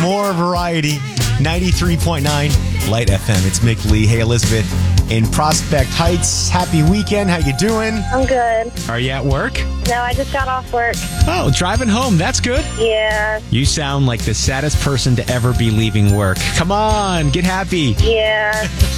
more variety. 93.9 Light FM. It's Mick Lee. Hey, Elizabeth in Prospect Heights. Happy weekend. How you doing? I'm good. Are you at work? No, I just got off work. Oh, driving home. That's good. Yeah. You sound like the saddest person to ever be leaving work. Come on, get happy. Yeah.